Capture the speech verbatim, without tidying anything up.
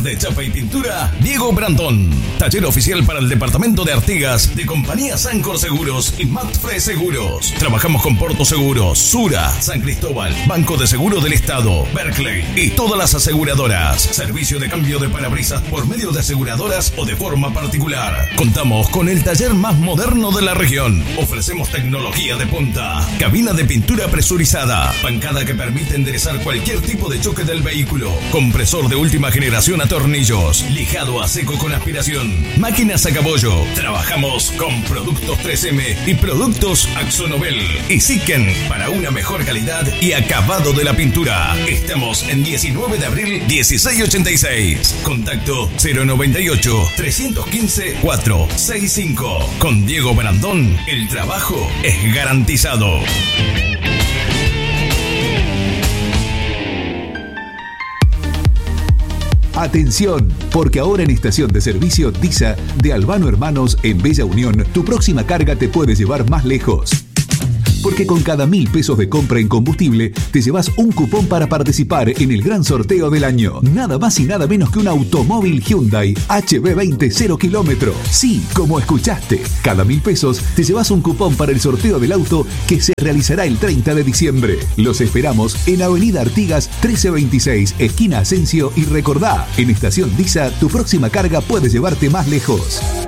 de chapa y pintura, Diego Brandón. Taller oficial para el departamento de Artigas de Compañía Sancor Seguros y Matfre Seguros. Trabajamos con Porto Seguros, Sura, San Cristóbal, Banco de Seguro del Estado, Berkeley y todas las aseguradoras. Servicio de cambio de parabrisas por medio de aseguradoras o de forma particular. Contamos con el taller más moderno de la región. Ofrecemos tecnología de punta, cabina de pintura presurizada, bancada que permite enderezar cualquier tipo de choque del vehículo, compresor de última generación a tornillos, lijado a seco con aspiración, máquinas a cabollo. Trabajamos con productos tres eme y productos Axonobel y Siken para una mejor calidad y acabado de la pintura. Estamos en diecinueve de abril dieciséis ochenta y seis. Contacto cero noventa y ocho, trescientos quince, cuatrocientos sesenta y cinco. Con Diego Brandón, el trabajo es garantizado. Atención, porque ahora en Estación de Servicio DISA de Albano Hermanos en Bella Unión, tu próxima carga te puede llevar más lejos. Porque con cada mil pesos de compra en combustible te llevas un cupón para participar en el gran sorteo del año. Nada más y nada menos que un automóvil Hyundai H B veinte cero kilómetro. Sí, como escuchaste, cada mil pesos te llevas un cupón para el sorteo del auto que se realizará el treinta de diciembre. Los esperamos en Avenida Artigas trece veintiséis, esquina Asensio, y recordá, en Estación DISA tu próxima carga puede llevarte más lejos.